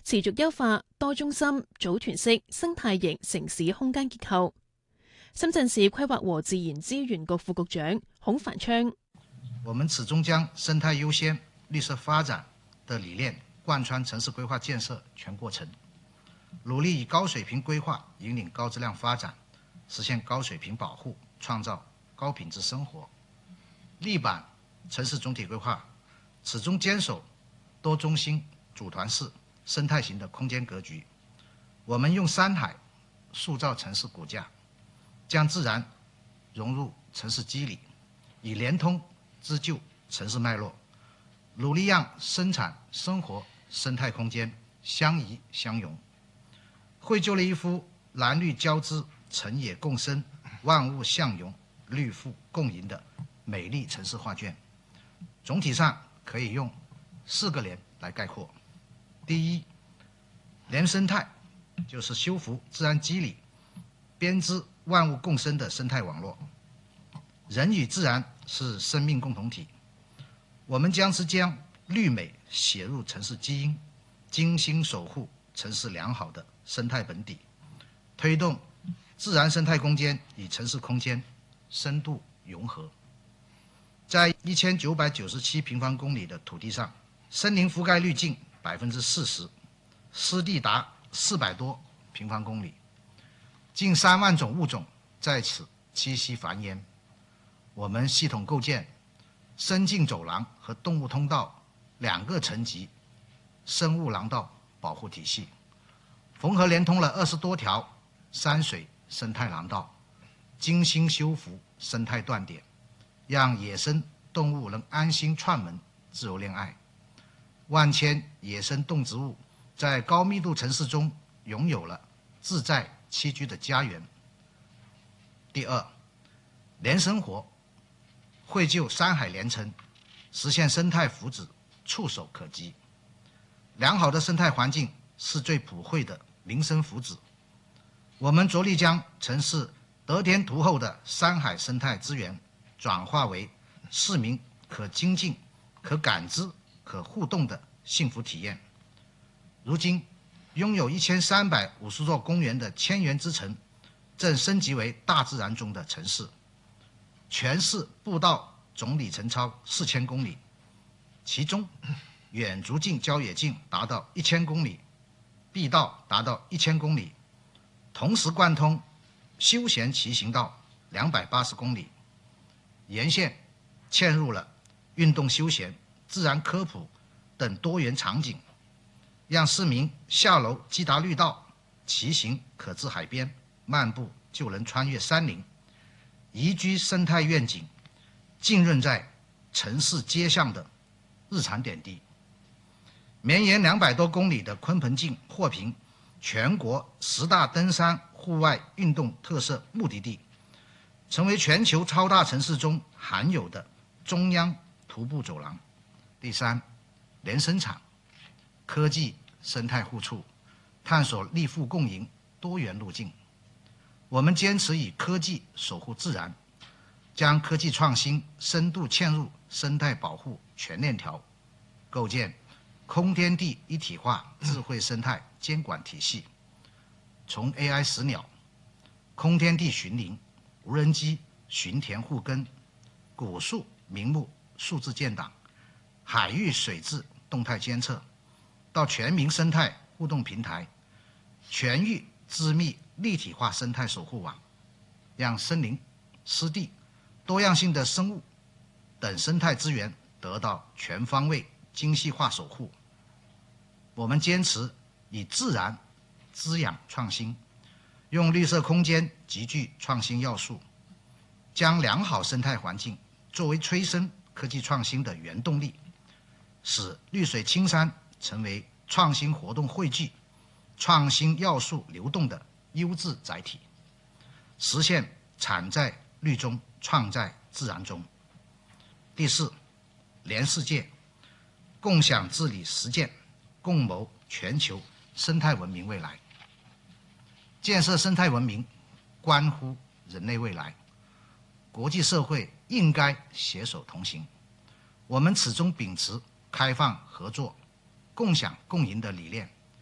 持續優化多中心組團式生態型城市空間結構。深圳市規劃和自然資源局副局長孔繁昌： 我們始終將生態優先、綠色發展的理念貫穿城市規劃建設全過程，努力以高水平規劃引領高質量發展，實現高水平保護，創造高品質生活。力板城市總體規劃始終堅守多中心組團式生態型的空間格局。我們用山海塑造城市骨架，將自然融入城市肌理，以連通織就城市脈絡，努力讓生產生活生態空間相宜相融，繪就了一幅藍綠交織、城野共生、萬物相融、綠富共贏的美麗城市畫卷。總體上可以用4個連來概括：第一，連生態就是修復自然肌理，編織萬物共生的生態網絡。人與自然是生命共同體，我們將綠美寫入城市基因，精心守護城市良好的生態本底，推動自然生態空間與城市空間深度融合。在1997平方公里的土地上，森林覆蓋率近40%，濕地達400多平方公里，近3萬種物種在此棲息繁衍。我們系統構建生境走廊和動物通道2個層級生物廊道保護體系，縫合連通了20多條山水生態廊道，精心修復生態斷點，讓野生動物能安心串門自由戀愛。萬千野生動植物在高密度城市中擁有了自在棲居的家園。第二，連生活繪就山海連城，實現生態福祉觸手可及。良好的生態環境是最普惠的民生福祉。我們着力將城市得天獨厚的山海生態資源轉化為市民可親近、可感知、可互動的幸福體驗。如今，擁有1350座公園的千園之城，正升級為大自然中的城市。全市步道總里程超4000公里，其中遠足徑、郊野徑達到1000公里，碧道達到1000公里，同時貫通休閒騎行道280公里，沿線嵌入了運動休閒、自然科普等多元場景，讓市民下樓即達綠道，騎行可至海邊，漫步就能穿越山林。宜居生態願景浸潤在城市街巷的日常點滴。綿延200多公里的鯤鵬徑獲評全國10大登山戶外運動特色目的地，成為全球超大城市中罕有的中央徒步走廊。第三，連生產科技生態互促，探索利富共贏多元路徑。我們堅持以科技守護自然，將科技創新深度嵌入生態保護全鏈條，構建空天地一體化智慧生態監管體系。從 AI 識鳥、空天地尋林、無人機巡田護耕、古樹名木數字建檔、海域水質動態監測，到全民生態互動平台、全域緻密立體化生態守護網，讓森林、濕地、多樣性的生物等生態資源得到全方位精細化守護。我們堅持以自然滋養創新，用綠色空間極具創新要素，將良好生態環境作為催生科技創新的原動力，使綠水青山成為創新活動匯聚、創新要素流動的優質載體，實現產在綠中，創在自然中。第四，連世界，共享治理實踐，共謀全球生態文明未來。建設生態文明，關乎人類未來，國際社會應該攜手同行。我們始終秉持開放合作、共享共贏的理念，